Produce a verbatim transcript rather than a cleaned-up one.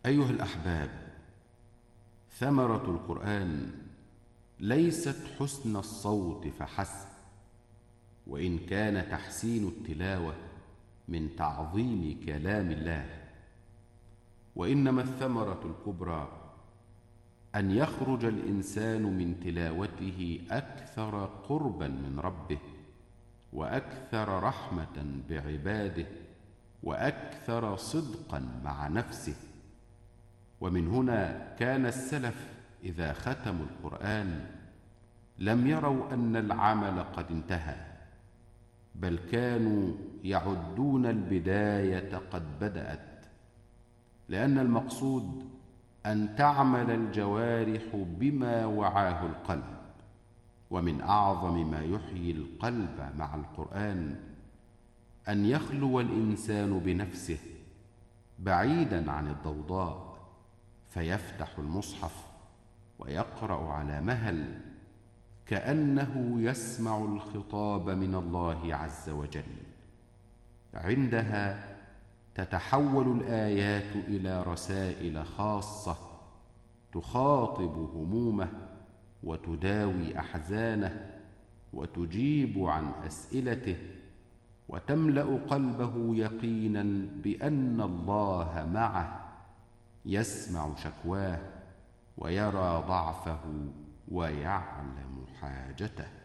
أيها الأحباب، ثمرة القرآن ليست حسن الصوت فحسب، وإن كان تحسين التلاوة من تعظيم كلام الله، وإنما الثمرة الكبرى أن يخرج الإنسان من تلاوته أكثر قربا من ربه، وأكثر رحمة بعباده، وأكثر صدقا مع نفسه. ومن هنا كان السلف إذا ختموا القرآن لم يروا أن العمل قد انتهى، بل كانوا يعدون البداية قد بدأت، لأن المقصود أن تعمل الجوارح بما وعاه القلب. ومن أعظم ما يحيي القلب مع القرآن أن يخلو الإنسان بنفسه بعيدا عن الضوضاء، فيفتح المصحف ويقرأ على مهل كأنه يسمع الخطاب من الله عز وجل. عندها تتحول الآيات إلى رسائل خاصة تخاطب همومه، وتداوي أحزانه، وتجيب عن أسئلته، وتملأ قلبه يقينا بأن الله معه، يسمع شكواه ويرى ضعفه ويعلم حاجته.